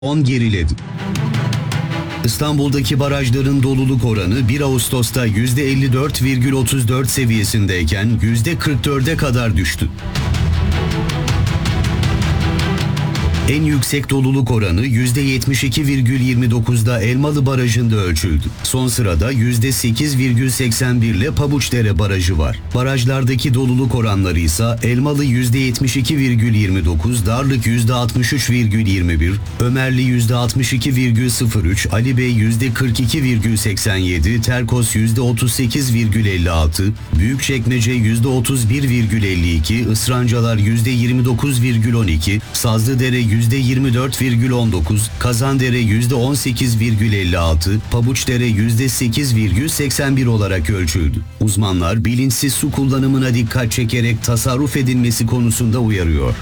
10 geriledi. İstanbul'daki barajların doluluk oranı 1 Ağustos'ta %54,34 seviyesindeyken %44'e kadar düştü. En yüksek doluluk oranı %72,29'da Elmalı Barajı'nda ölçüldü. Son sırada %8,81 ile Pabuçdere Barajı var. Barajlardaki doluluk oranları ise Elmalı %72,29, Darlık %63,21, Ömerli %62,03, Ali Bey %42,87, Terkos %38,56, Büyükçekmece %31,52, Israncalar %29,12, Sazlıdere %24,19, Kazandere %18,56, Pabuçdere %8,81 olarak ölçüldü. Uzmanlar bilinçsiz su kullanımına dikkat çekerek tasarruf edilmesi konusunda uyarıyor.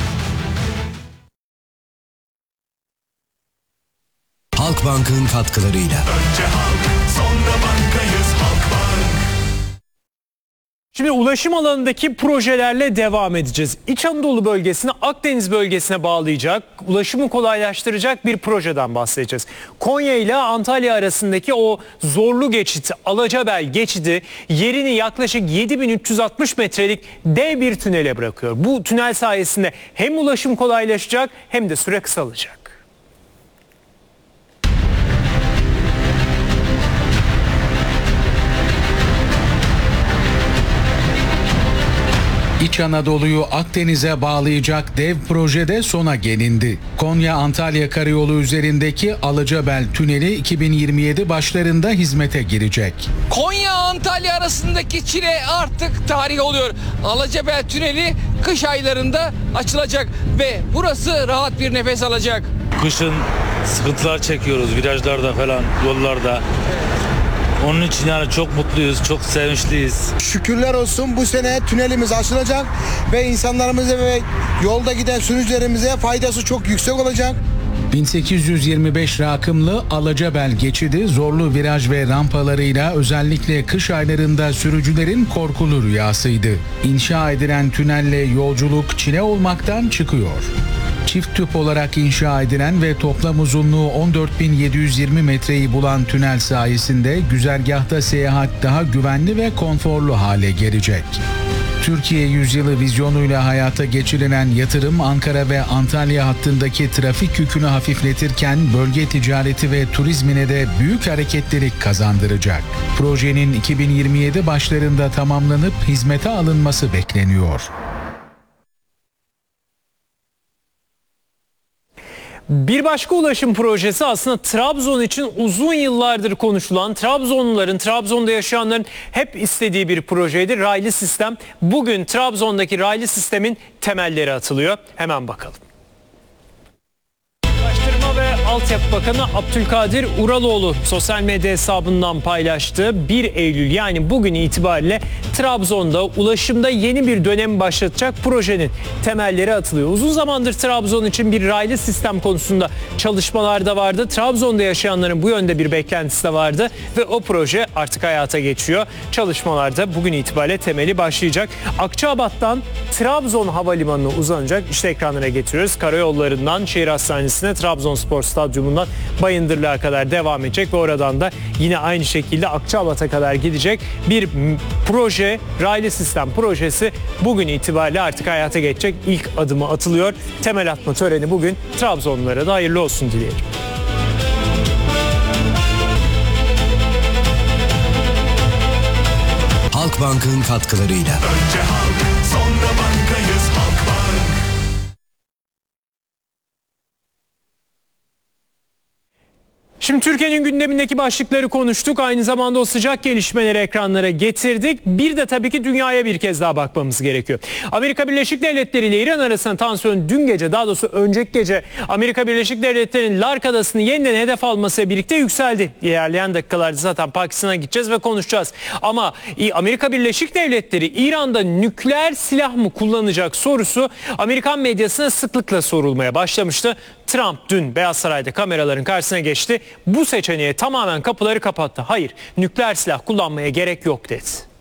Halkbank'ın katkılarıyla. Önce halk, sonra bankayız Halkbank. Şimdi ulaşım alanındaki projelerle devam edeceğiz. İç Anadolu bölgesini Akdeniz bölgesine bağlayacak, ulaşımı kolaylaştıracak bir projeden bahsedeceğiz. Konya ile Antalya arasındaki o zorlu geçit, Alacabel geçidi yerini yaklaşık 7360 metrelik dev bir tünele bırakıyor. Bu tünel sayesinde hem ulaşım kolaylaşacak hem de süre kısalacak. İç Anadolu'yu Akdeniz'e bağlayacak dev projede sona gelindi. Konya-Antalya karayolu üzerindeki Alacabel Tüneli 2027 başlarında hizmete girecek. Konya-Antalya arasındaki çile artık tarih oluyor. Alacabel Tüneli kış aylarında açılacak ve burası rahat bir nefes alacak. Kışın sıkıntılar çekiyoruz virajlarda falan, yollarda. Onun için yani çok mutluyuz, çok sevinçliyiz. Şükürler olsun bu sene tünelimiz açılacak ve insanlarımıza ve yolda giden sürücülerimize faydası çok yüksek olacak. 1825 rakımlı Alacabel geçidi zorlu viraj ve rampalarıyla özellikle kış aylarında sürücülerin korkulu rüyasıydı. İnşa edilen tünelle yolculuk çile olmaktan çıkıyor. Çift tüp olarak inşa edilen ve toplam uzunluğu 14.720 metreyi bulan tünel sayesinde güzergahta seyahat daha güvenli ve konforlu hale gelecek. Türkiye Yüzyılı vizyonuyla hayata geçirilen yatırım Ankara ve Antalya hattındaki trafik yükünü hafifletirken bölge ticareti ve turizmine de büyük hareketlilik kazandıracak. Projenin 2027 başlarında tamamlanıp hizmete alınması bekleniyor. Bir başka ulaşım projesi aslında Trabzon için uzun yıllardır konuşulan, Trabzonluların, Trabzon'da yaşayanların hep istediği bir projeydi. Raylı sistem. Bugün Trabzon'daki raylı sistemin temelleri atılıyor. Hemen bakalım. Ulaştırma ve Altyapı Bakanı Abdülkadir Uraloğlu sosyal medya hesabından paylaştığı 1 Eylül yani bugün itibariyle Trabzon'da ulaşımda yeni bir dönem başlatacak projenin temelleri atılıyor. Uzun zamandır Trabzon için bir raylı sistem konusunda çalışmalar da vardı. Trabzon'da yaşayanların bu yönde bir beklentisi de vardı ve o proje artık hayata geçiyor. Çalışmalarda bugün itibariyle temeli başlayacak. Akçabat'tan Trabzon Havalimanı'na uzanacak. İşte ekranlara getiriyoruz. Karayollarından şehir hastanesine, Trabzonspor Stadyumundan Bayındırlık'a kadar devam edecek ve oradan da yine aynı şekilde Akçabat'a kadar gidecek bir proje, raylı sistem projesi bugün itibariyle artık hayata geçecek. İlk adımı atılıyor. Temel atma töreni bugün. Trabzonlulara da hayırlı olsun dileyelim. Halkbank'ın katkılarıyla. Önce halk, sonra bankayız Halkbank. Şimdi Türkiye'nin gündemindeki başlıkları konuştuk. Aynı zamanda o sıcak gelişmeleri ekranlara getirdik. Bir de tabii ki dünyaya bir kez daha bakmamız gerekiyor. Amerika Birleşik Devletleri ile İran arasında tansiyon dün gece, daha doğrusu önceki gece Amerika Birleşik Devletleri'nin Lark Adası'nı yeniden hedef almasıyla birlikte yükseldi. İlerleyen dakikalarda zaten Pakistan'a gideceğiz ve konuşacağız. Ama Amerika Birleşik Devletleri İran'da nükleer silah mı kullanacak sorusu Amerikan medyasına sıklıkla sorulmaya başlamıştı. Trump dün Beyaz Saray'da kameraların karşısına geçti. Bu seçeneğe tamamen kapıları kapattı. Hayır, nükleer silah kullanmaya gerek yok dedi.